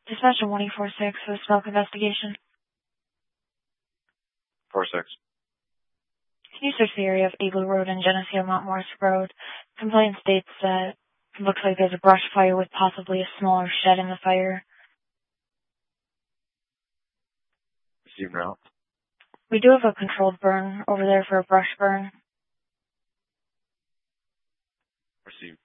Dispatcher 146 for the smoke investigation. 46. Can you search the area of Eagle Road and Geneseo Mount Morris Road? Complaint states that it looks like there's a brush fire with possibly a smaller shed in the fire. Received now. We do have a controlled burn over there for a brush burn. Received.